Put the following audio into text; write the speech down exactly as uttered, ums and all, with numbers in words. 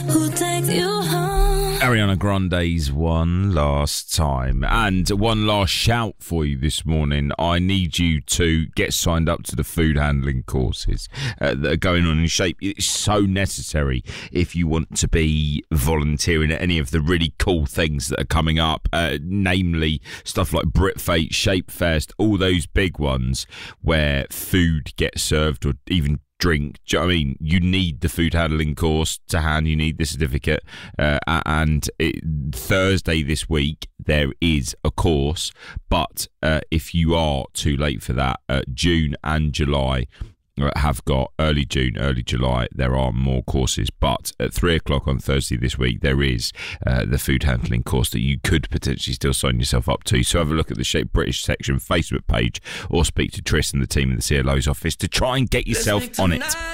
Who takes you home? Ariana Grande's one last time. And one last shout for you this morning. I need you to get signed up to the food handling courses uh, that are going on in Shape. It's so necessary if you want to be volunteering at any of the really cool things that are coming up, uh, namely stuff like Britfate, Shape Fest, all those big ones where food gets served or even drink. Do you know what I mean? You need the food handling course to hand. You need the certificate. Uh, and it, Thursday this week, there is a course. But uh, if you are too late for that, uh, June and July have got early June, early July. There are more courses, but at three o'clock on Thursday this week, there is uh, the food handling course that you could potentially still sign yourself up to. So have a look at the Shape British section Facebook page or speak to Tris and the team in the C L O's office to try and get yourself on it.